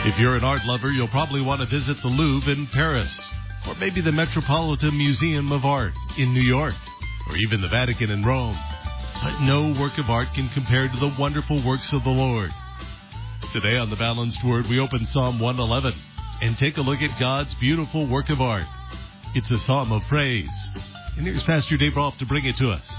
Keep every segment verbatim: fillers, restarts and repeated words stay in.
If you're an art lover, you'll probably want to visit the Louvre in Paris, or maybe the Metropolitan Museum of Art in New York, or even the Vatican in Rome. But no work of art can compare to the wonderful works of the Lord. Today on The Balanced Word, we open Psalm one eleven and take a look at God's beautiful work of art. It's a psalm of praise. And here's Pastor Dave Rolfe to bring it to us.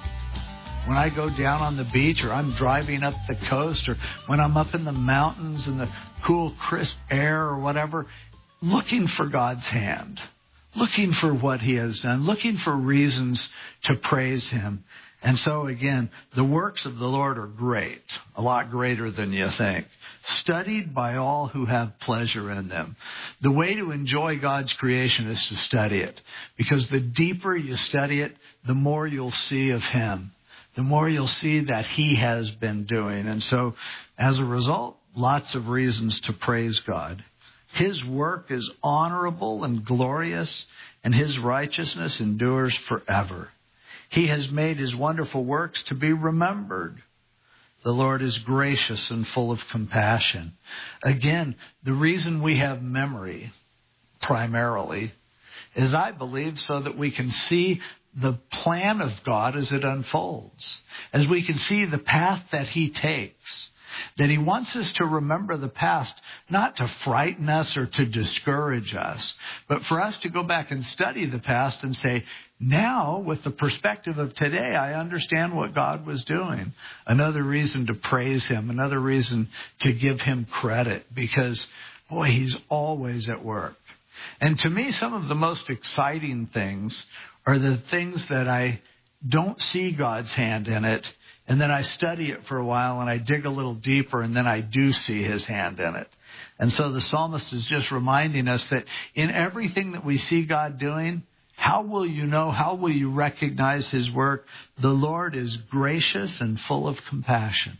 When I go down on the beach, or I'm driving up the coast, or when I'm up in the mountains in the cool, crisp air or whatever, looking for God's hand, looking for what He has done, looking for reasons to praise Him. And so again, the works of the Lord are great, a lot greater than you think, studied by all who have pleasure in them. The way to enjoy God's creation is to study it, because the deeper you study it, the more you'll see of Him, the more you'll see that He has been doing. And so as a result, lots of reasons to praise God. His work is honorable and glorious, and His righteousness endures forever. He has made His wonderful works to be remembered. The Lord is gracious and full of compassion. Again, the reason we have memory, primarily, is, I believe, so that we can see the plan of God as it unfolds, as we can see the path that He takes, that He wants us to remember the past, not to frighten us or to discourage us, but for us to go back and study the past and say, now, with the perspective of today, I understand what God was doing. Another reason to praise Him, another reason to give Him credit, because, boy, He's always at work. And to me, some of the most exciting things are the things that I don't see God's hand in it, and then I study it for a while and I dig a little deeper, and then I do see His hand in it. And so the psalmist is just reminding us that in everything that we see God doing, how will you know, how will you recognize His work? The Lord is gracious and full of compassion.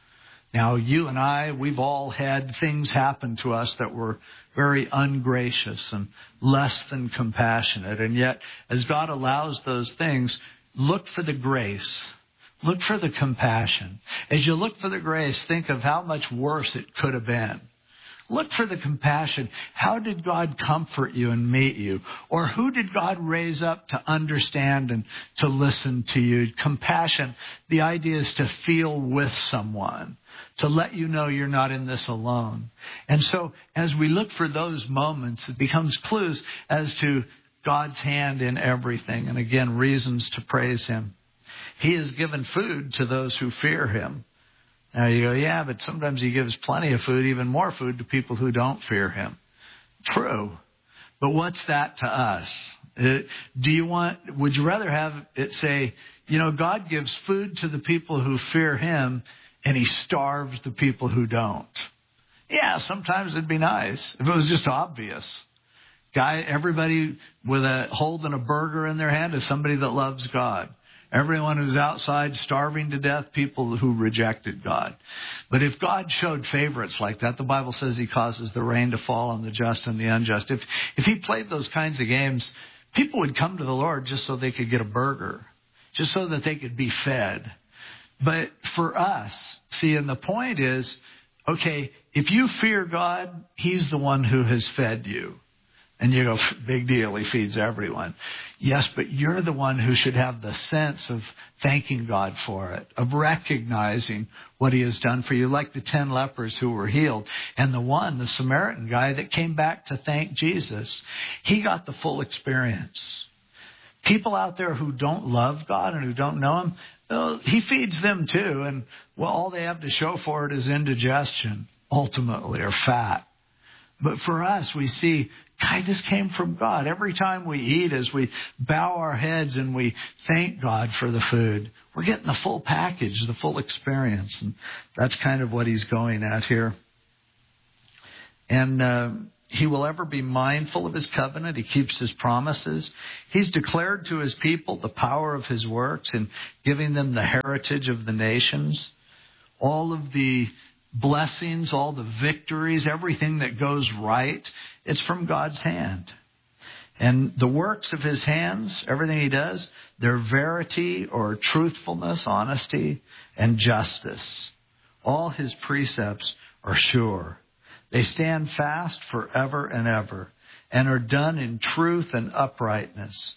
Now, you and I, we've all had things happen to us that were very ungracious and less than compassionate. And yet, as God allows those things, look for the grace. Look for the compassion. As you look for the grace, think of how much worse it could have been. Look for the compassion. How did God comfort you and meet you? Or who did God raise up to understand and to listen to you? Compassion, the idea is to feel with someone, to let you know you're not in this alone. And so as we look for those moments, it becomes clues as to God's hand in everything. And again, reasons to praise Him. He has given food to those who fear Him. Now you go, yeah, but sometimes He gives plenty of food, even more food, to people who don't fear Him. True. But what's that to us? Uh, do you want, would you rather have it say, you know, God gives food to the people who fear Him and He starves the people who don't? Yeah, sometimes it'd be nice if it was just obvious. Guy, everybody with a holding a burger in their hand is somebody that loves God. Everyone who's outside starving to death, people who rejected God. But if God showed favorites like that, the Bible says He causes the rain to fall on the just and the unjust. If if He played those kinds of games, people would come to the Lord just so they could get a burger, just so that they could be fed. But for us, see, and the point is, okay, if you fear God, He's the one who has fed you. And you go, big deal, He feeds everyone. Yes, but you're the one who should have the sense of thanking God for it, of recognizing what He has done for you, like the ten lepers who were healed. And the one, the Samaritan guy that came back to thank Jesus, he got the full experience. People out there who don't love God and who don't know Him, well, He feeds them too. And well, all they have to show for it is indigestion, ultimately, or fat. But for us, we see, God, this came from God. Every time we eat, as we bow our heads and we thank God for the food, we're getting the full package, the full experience. And that's kind of what He's going at here. And uh, He will ever be mindful of His covenant. He keeps His promises. He's declared to His people the power of His works and giving them the heritage of the nations. All of the blessings, all the victories, everything that goes right, it's from God's hand. And the works of His hands, everything He does, they're verity or truthfulness, honesty, and justice. All His precepts are sure. They stand fast forever and ever and are done in truth and uprightness.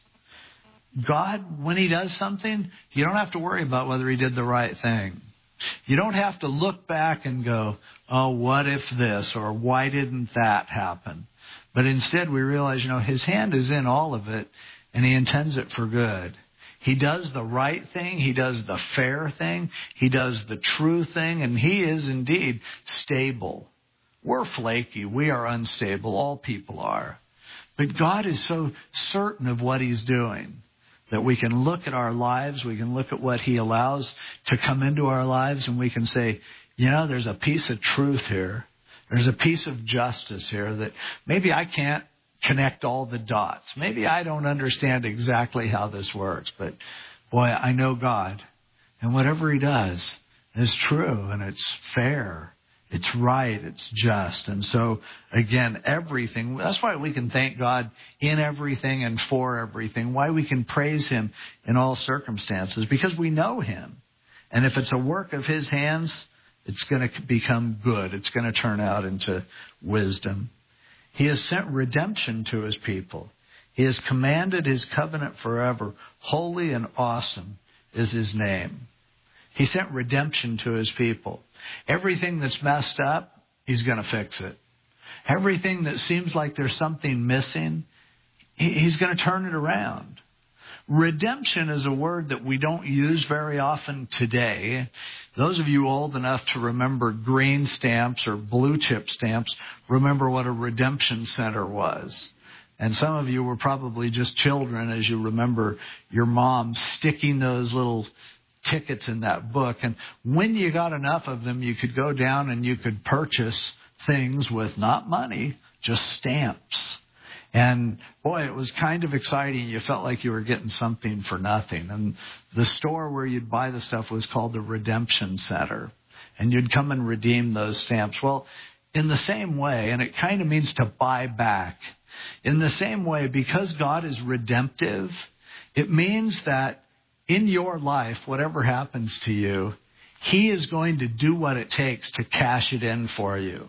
God, when he does something, you don't have to worry about whether he did the right thing. You don't have to look back and go, oh, what if this, or why didn't that happen? But instead we realize, you know, his hand is in all of it and he intends it for good. He does the right thing. He does the fair thing. He does the true thing. And he is indeed stable. We're flaky. We are unstable. All people are. But God is so certain of what he's doing that we can look at our lives. We can look at what he allows to come into our lives. And we can say, you know, there's a piece of truth here. There's a piece of justice here that maybe I can't connect all the dots. Maybe I don't understand exactly how this works, but boy, I know God. And whatever he does is true and it's fair. It's right. It's just. And so, again, everything. That's why we can thank God in everything and for everything. Why we can praise him in all circumstances. Because we know him. And if it's a work of his hands, it's going to become good. It's going to turn out into wisdom. He has sent redemption to his people. He has commanded his covenant forever. Holy and awesome is his name. He sent redemption to his people. Everything that's messed up, he's going to fix it. Everything that seems like there's something missing, he's going to turn it around. Redemption is a word that we don't use very often today. Those of you old enough to remember green stamps or blue chip stamps, remember what a redemption center was. And some of you were probably just children as you remember your mom sticking those little tickets in that book. And when you got enough of them, you could go down and you could purchase things with not money, just stamps. And boy, it was kind of exciting. You felt like you were getting something for nothing. And the store where you'd buy the stuff was called the Redemption Center. And you'd come and redeem those stamps. Well, in the same way, and it kind of means to buy back. In the same way, because God is redemptive, it means that in your life, whatever happens to you, he is going to do what it takes to cash it in for you.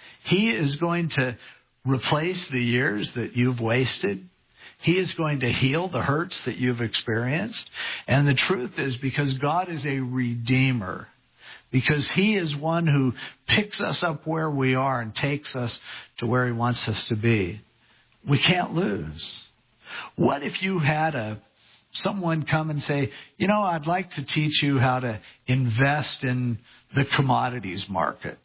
He is going to replace the years that you've wasted. He is going to heal the hurts that you've experienced. And the truth is, because God is a redeemer, because he is one who picks us up where we are and takes us to where he wants us to be, we can't lose. What if you had a someone come and say, you know, I'd like to teach you how to invest in the commodities market.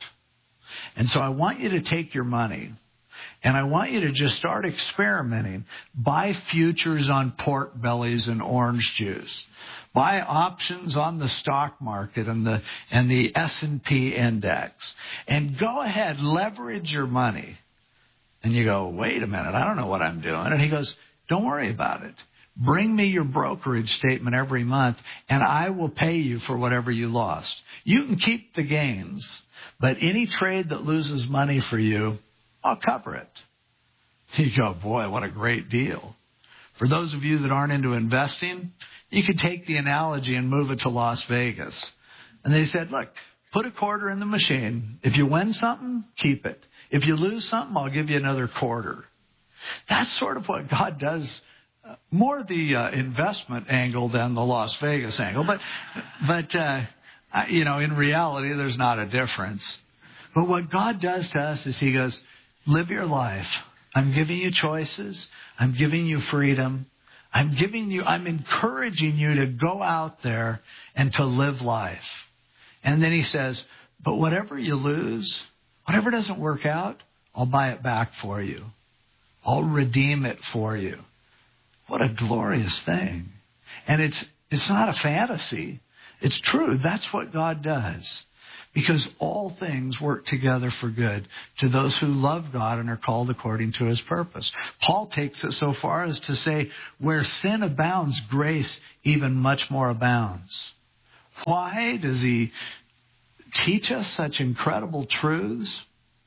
And so I want you to take your money and I want you to just start experimenting. Buy futures on pork bellies and orange juice. Buy options on the stock market and the and the S and P index. And go ahead, leverage your money. And you go, wait a minute, I don't know what I'm doing. And he goes, don't worry about it. Bring me your brokerage statement every month, and I will pay you for whatever you lost. You can keep the gains, but any trade that loses money for you, I'll cover it. You go, boy, what a great deal. For those of you that aren't into investing, you could take the analogy and move it to Las Vegas. And they said, look, put a quarter in the machine. If you win something, keep it. If you lose something, I'll give you another quarter. That's sort of what God does. Uh, more the uh, investment angle than the Las Vegas angle. But, but uh, you know, in reality, there's not a difference. But what God does to us is he goes, live your life. I'm giving you choices. I'm giving you freedom. I'm giving you, I'm encouraging you to go out there and to live life. And then he says, but whatever you lose, whatever doesn't work out, I'll buy it back for you. I'll redeem it for you. What a glorious thing. And it's it's not a fantasy. It's true. That's what God does. Because all things work together for good to those who love God and are called according to his purpose. Paul takes it so far as to say, where sin abounds, grace even much more abounds. Why does he teach us such incredible truths?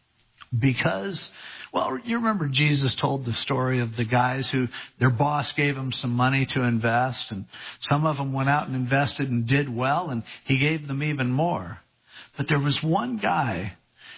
Because, well, you remember Jesus told the story of the guys who their boss gave them some money to invest, and some of them went out and invested and did well, and he gave them even more. But there was one guy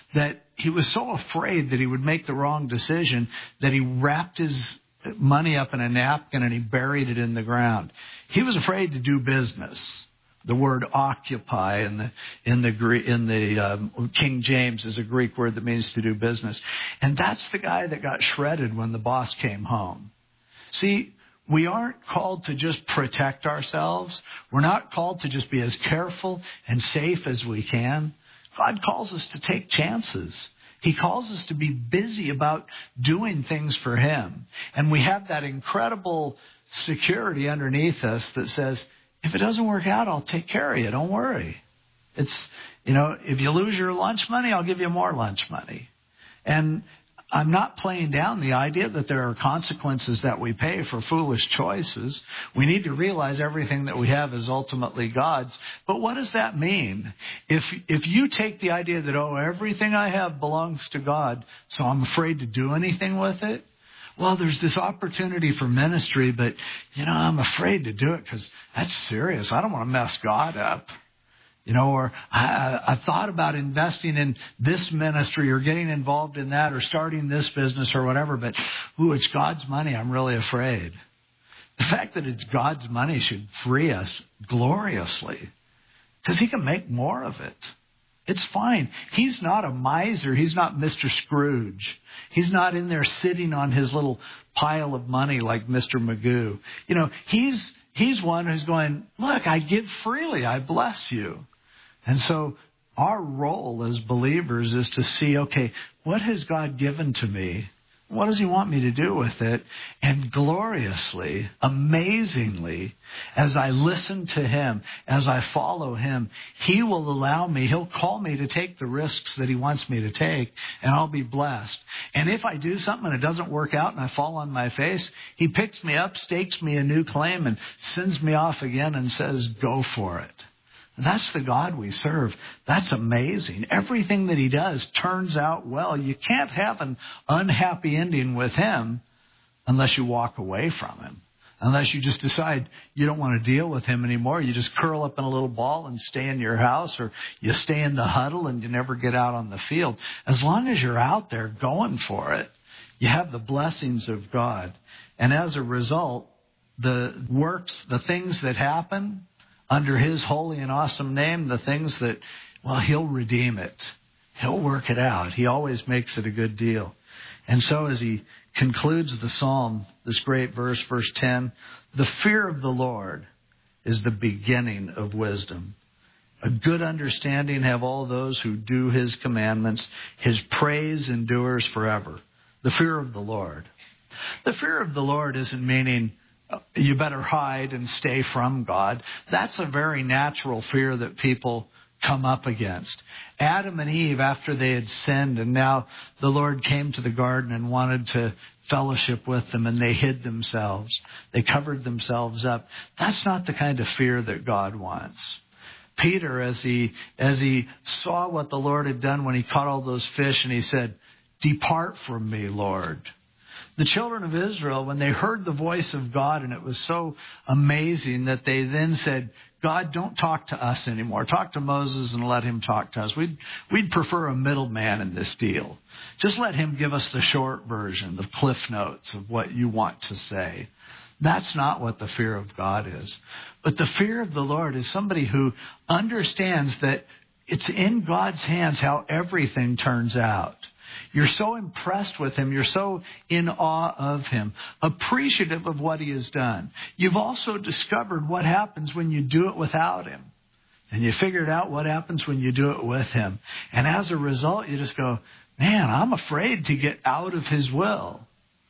that he was so afraid that he would make the wrong decision that he wrapped his money up in a napkin and he buried it in the ground. He was afraid to do business. The word occupy in the in the in the um, King James is a Greek word that means to do business, and that's the guy that got shredded when the boss came home. See, we aren't called to just protect ourselves. We're not called to just be as careful and safe as we can. God calls us to take chances. He calls us to be busy about doing things for Him. And we have that incredible security underneath us that says, if it doesn't work out, I'll take care of you. Don't worry. It's, you know, if you lose your lunch money, I'll give you more lunch money. And I'm not playing down the idea that there are consequences that we pay for foolish choices. We need to realize everything that we have is ultimately God's. But what does that mean? If if you take the idea that, oh, everything I have belongs to God, so I'm afraid to do anything with it, well, there's this opportunity for ministry, but, you know, I'm afraid to do it because that's serious. I don't want to mess God up. You know, or I, I thought about investing in this ministry or getting involved in that or starting this business or whatever, but, ooh, it's God's money. I'm really afraid. The fact that it's God's money should free us gloriously because He can make more of it. It's fine. He's not a miser. He's not Mister Scrooge. He's not in there sitting on his little pile of money like Mister Magoo. You know, he's he's one who's going, look, I give freely. I bless you. And so our role as believers is to see, okay, what has God given to me? What does He want me to do with it? And gloriously, amazingly, as I listen to Him, as I follow Him, He will allow me, He'll call me to take the risks that He wants me to take, and I'll be blessed. And if I do something and it doesn't work out and I fall on my face, He picks me up, stakes me a new claim, and sends me off again and says, go for it. That's the God we serve. That's amazing. Everything that He does turns out well. You can't have an unhappy ending with Him unless you walk away from Him. Unless you just decide you don't want to deal with Him anymore. You just curl up in a little ball and stay in your house, or you stay in the huddle and you never get out on the field. As long as you're out there going for it, you have the blessings of God. And as a result, the works, the things that happen under His holy and awesome name, the things that, well, He'll redeem it. He'll work it out. He always makes it a good deal. And so as he concludes the psalm, this great verse, verse ten, the fear of the Lord is the beginning of wisdom. A good understanding have all those who do His commandments. His praise endures forever. The fear of the Lord. The fear of the Lord isn't meaning you better hide and stay from God. That's a very natural fear that people come up against. Adam and Eve, after they had sinned, and now the Lord came to the garden and wanted to fellowship with them, and they hid themselves. They covered themselves up. That's not the kind of fear that God wants. Peter, as he as he saw what the Lord had done when He caught all those fish, and he said, "Depart from me, Lord." The children of Israel, when they heard the voice of God, and it was so amazing that they then said, God, don't talk to us anymore. Talk to Moses and let him talk to us. We'd, we'd prefer a middleman in this deal. Just let him give us the short version, the cliff notes of what you want to say. That's not what the fear of God is. But the fear of the Lord is somebody who understands that it's in God's hands how everything turns out. You're so impressed with Him. You're so in awe of Him, appreciative of what He has done. You've also discovered what happens when you do it without Him. And you figured out what happens when you do it with Him. And as a result, you just go, man, I'm afraid to get out of His will.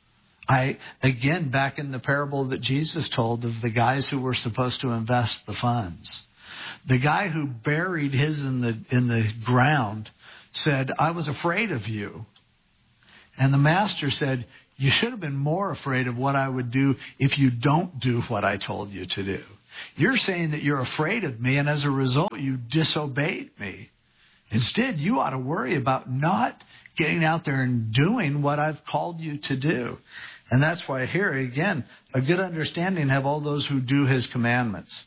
I, again, back in the parable that Jesus told of the guys who were supposed to invest the funds. The guy who buried his in the in the ground said, I was afraid of you. And the master said, you should have been more afraid of what I would do if you don't do what I told you to do. You're saying that you're afraid of me, and as a result, you disobeyed me. Instead, you ought to worry about not getting out there and doing what I've called you to do. And that's why here, again, a good understanding have all those who do His commandments.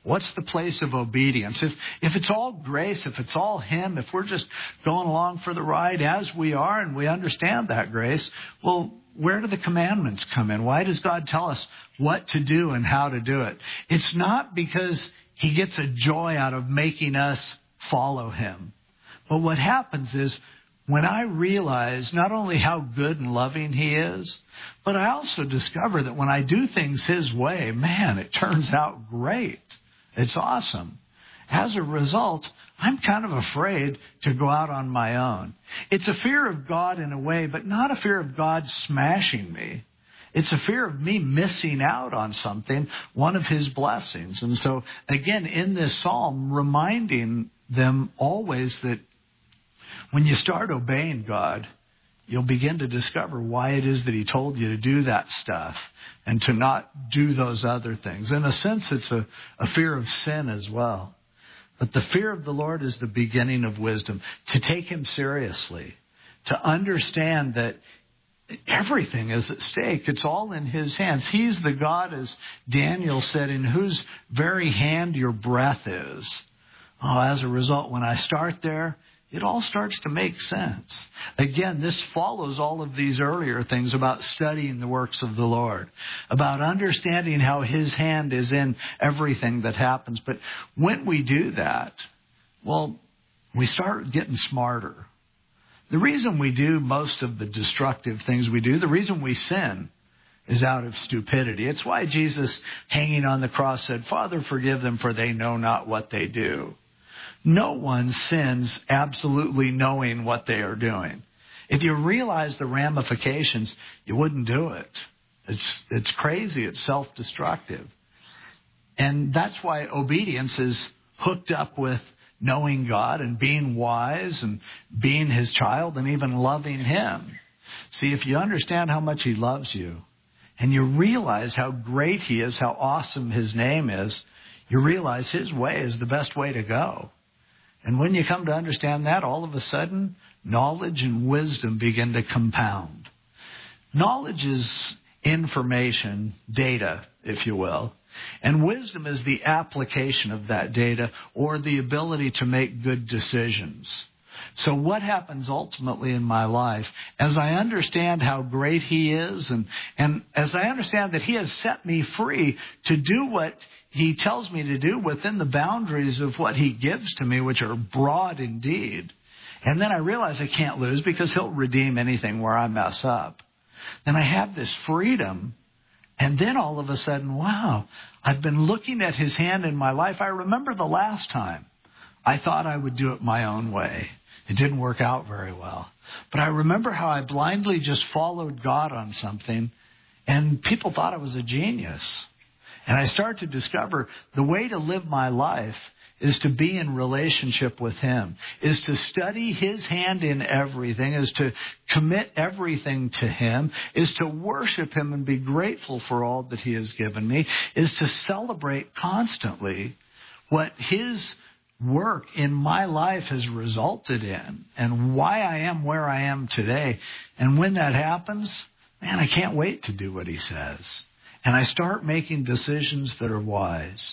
What's the place of obedience? If if it's all grace, if it's all Him, if we're just going along for the ride as we are and we understand that grace, well, where do the commandments come in? Why does God tell us what to do and how to do it? It's not because He gets a joy out of making us follow Him. But what happens is, when I realize not only how good and loving He is, but I also discover that when I do things His way, man, it turns out great. It's awesome. As a result, I'm kind of afraid to go out on my own. It's a fear of God in a way, but not a fear of God smashing me. It's a fear of me missing out on something, one of His blessings. And so, again, in this psalm, reminding them always that when you start obeying God, you'll begin to discover why it is that He told you to do that stuff and to not do those other things. In a sense, it's a, a fear of sin as well. But the fear of the Lord is the beginning of wisdom. To take Him seriously, to understand that everything is at stake. It's all in His hands. He's the God, as Daniel said, in whose very hand your breath is. Oh, as a result, when I start there, it all starts to make sense. Again, this follows all of these earlier things about studying the works of the Lord, about understanding how His hand is in everything that happens. But when we do that, well, we start getting smarter. The reason we do most of the destructive things we do, the reason we sin, is out of stupidity. It's why Jesus, hanging on the cross, said, "Father, forgive them, for they know not what they do." No one sins absolutely knowing what they are doing. If you realize the ramifications, you wouldn't do it. It's it's crazy. It's self-destructive. And that's why obedience is hooked up with knowing God and being wise and being His child and even loving Him. See, if you understand how much He loves you and you realize how great He is, how awesome His name is, you realize His way is the best way to go. And when you come to understand that, all of a sudden, knowledge and wisdom begin to compound. Knowledge is information, data, if you will. And wisdom is the application of that data or the ability to make good decisions. So what happens ultimately in my life, as I understand how great He is, and, and as I understand that He has set me free to do what He tells me to do within the boundaries of what He gives to me, which are broad indeed. And then I realize I can't lose because He'll redeem anything where I mess up. Then I have this freedom. And then all of a sudden, wow, I've been looking at His hand in my life. I remember the last time I thought I would do it my own way. It didn't work out very well. But I remember how I blindly just followed God on something, and people thought I was a genius. And I started to discover the way to live my life is to be in relationship with Him, is to study His hand in everything, is to commit everything to Him, is to worship Him and be grateful for all that He has given me, is to celebrate constantly what His work in my life has resulted in and why I am where I am today. And when that happens, man, I can't wait to do what He says. And I start making decisions that are wise.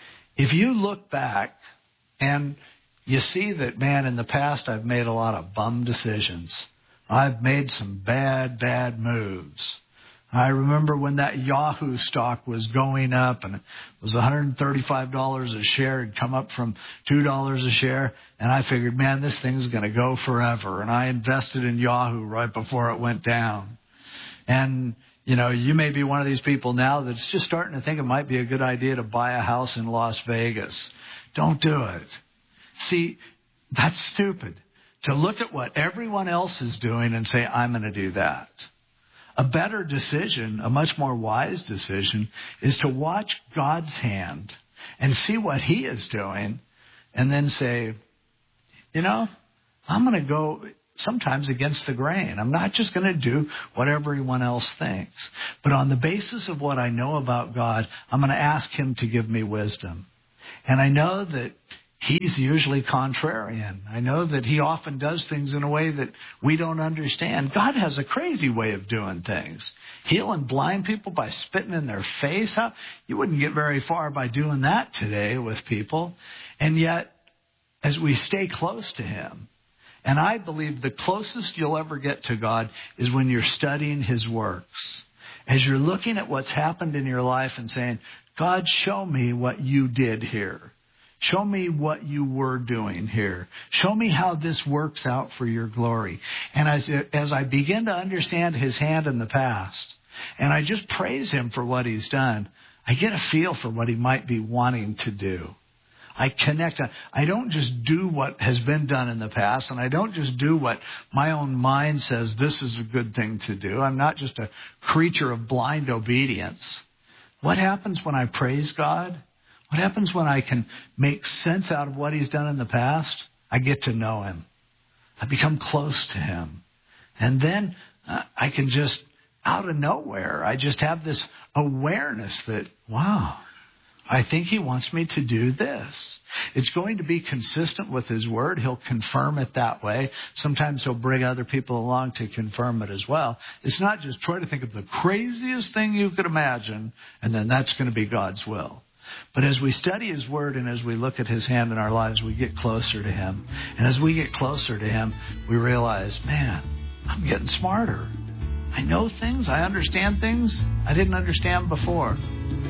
If you look back and you see that, man, in the past I've made a lot of bum decisions. I've made some bad, bad moves. I remember when that Yahoo stock was going up and it was one hundred thirty-five dollars a share. It had come up from two dollars a share. And I figured, man, this thing's going to go forever. And I invested in Yahoo right before it went down. And, you know, you may be one of these people now that's just starting to think it might be a good idea to buy a house in Las Vegas. Don't do it. See, that's stupid. To look at what everyone else is doing and say, I'm going to do that. A better decision, a much more wise decision, is to watch God's hand and see what He is doing and then say, you know, I'm going to go sometimes against the grain. I'm not just going to do what everyone else thinks. But on the basis of what I know about God, I'm going to ask Him to give me wisdom. And I know that he's usually contrarian. I know that he often does things in a way that we don't understand. God has a crazy way of doing things. Healing blind people by spitting in their face. How, you wouldn't get very far by doing that today with people. And yet, as we stay close to him, and I believe the closest you'll ever get to God is when you're studying his works. As you're looking at what's happened in your life and saying, God, show me what you did here. Show me what you were doing here. Show me how this works out for your glory. And as, as I begin to understand his hand in the past, and I just praise him for what he's done, I get a feel for what he might be wanting to do. I connect. I don't just do what has been done in the past, and I don't just do what my own mind says this is a good thing to do. I'm not just a creature of blind obedience. What happens when I praise God? What happens when I can make sense out of what he's done in the past? I get to know him. I become close to him. And then uh, I can just, out of nowhere, I just have this awareness that, wow, I think he wants me to do this. It's going to be consistent with his word. He'll confirm it that way. Sometimes he'll bring other people along to confirm it as well. It's not just try to think of the craziest thing you could imagine, and then that's going to be God's will. But as we study his word and as we look at his hand in our lives, we get closer to him. And as we get closer to him, we realize, man, I'm getting smarter. I know things. I understand things I didn't understand before.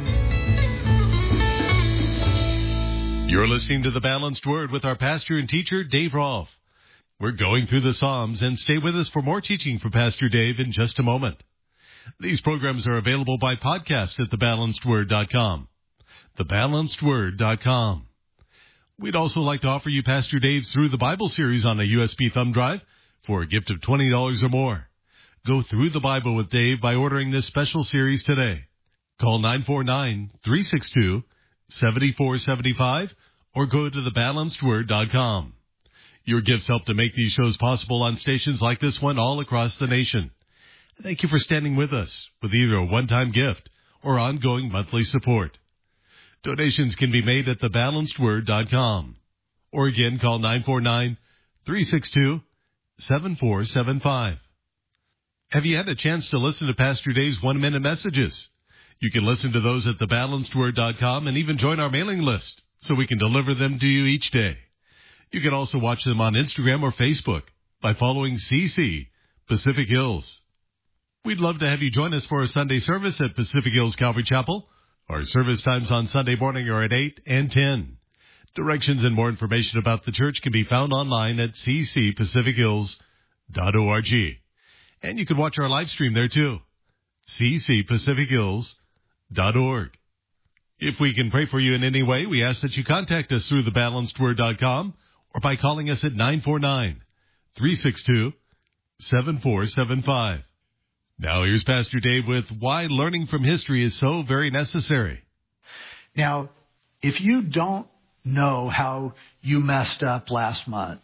You're listening to The Balanced Word with our pastor and teacher, Dave Rolfe. We're going through the Psalms, and stay with us for more teaching from Pastor Dave in just a moment. These programs are available by podcast at the balanced word dot com. the balanced word dot com. We'd also like to offer you Pastor Dave's Through the Bible series on a U S B thumb drive for a gift of twenty dollars or more. Go through the Bible with Dave by ordering this special series today. Call nine four nine, three six two, seven four seven five or go to the balanced word dot com. Your gifts help to make these shows possible on stations like this one all across the nation. Thank you for standing with us with either a one-time gift or ongoing monthly support. Donations can be made at the balanced word dot com. Or again, call nine four nine, three six two, seven four seven five. Have you had a chance to listen to Pastor Dave's one-minute messages? You can listen to those at the balanced word dot com and even join our mailing list so we can deliver them to you each day. You can also watch them on Instagram or Facebook by following C C Pacific Hills. We'd love to have you join us for a Sunday service at Pacific Hills Calvary Chapel. Our service times on Sunday morning are at eight and ten. Directions and more information about the church can be found online at c c pacific hills dot org. And you can watch our live stream there too, c c pacific hills dot org. If we can pray for you in any way, we ask that you contact us through the balanced word dot com or by calling us at nine four nine, three six two, seven four seven five. Now here's Pastor Dave with why learning from history is so very necessary. Now, if you don't know how you messed up last month,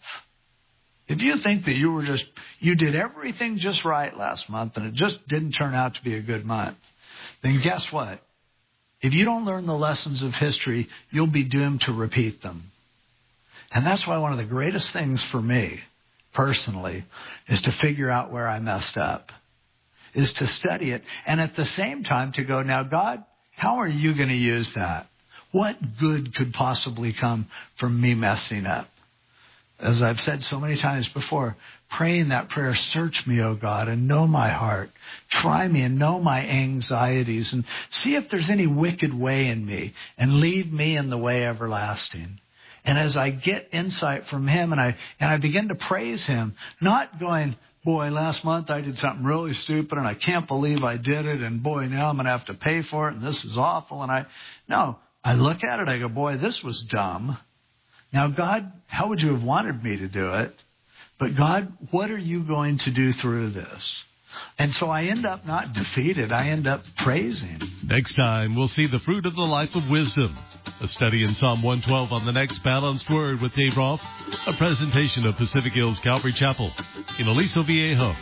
if you think that you were just, you did everything just right last month and it just didn't turn out to be a good month, then guess what? If you don't learn the lessons of history, you'll be doomed to repeat them. And that's why one of the greatest things for me, personally, is to figure out where I messed up. Is to study it, and at the same time to go, now, God, how are you going to use that? What good could possibly come from me messing up? As I've said so many times before, praying that prayer, search me, O God, and know my heart. Try me and know my anxieties, and see if there's any wicked way in me, and lead me in the way everlasting. And as I get insight from him, and I and I begin to praise him, not going, boy, last month I did something really stupid and I can't believe I did it. And boy, now I'm going to have to pay for it and this is awful. And I, no, I look at it, I go, boy, this was dumb. Now, God, how would you have wanted me to do it? But God, what are you going to do through this? And so I end up not defeated. I end up praising. Next time, we'll see the fruit of the life of wisdom. A study in Psalm one twelve on the next Balanced Word with Dave Rolfe, a presentation of Pacific Hills Calvary Chapel in Aliso Viejo.